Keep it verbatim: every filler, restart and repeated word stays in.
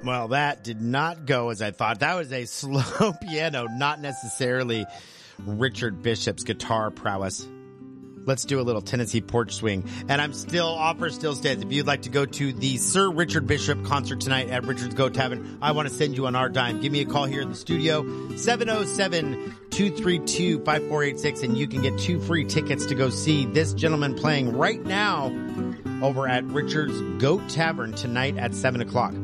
Well, that did not go as I thought. That was a slow piano, not necessarily Richard Bishop's guitar prowess. Let's do a little Tennessee porch swing. And I'm still, offer still stands. If you'd like to go to the Sir Richard Bishop concert tonight at Richard's Goat Tavern, I want to send you on our dime. Give me a call here in the studio, seven oh seven, two three two, five four eight six, and you can get two free tickets to go see this gentleman playing right now over at Richard's Goat Tavern tonight at seven o'clock.